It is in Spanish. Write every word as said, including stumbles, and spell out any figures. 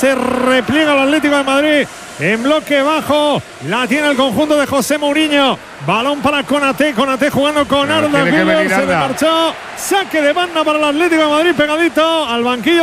se repliega el Atlético de Madrid en bloque bajo. La tiene el conjunto de José Mourinho. Balón para Konaté. Konaté jugando con Arda Güler. Se le marchó. Saque de banda para el Atlético de Madrid, pegadito al banquillo